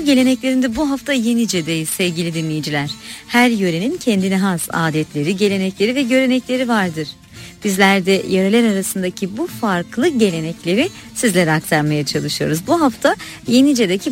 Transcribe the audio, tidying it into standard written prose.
Anadolu geleneklerinde bu hafta Yenice'deyiz sevgili dinleyiciler. Her yörenin kendine has adetleri, gelenekleri ve görenekleri vardır. Bizler de yöreler arasındaki bu farklı gelenekleri sizlere aktarmaya çalışıyoruz. Bu hafta Yenice'deki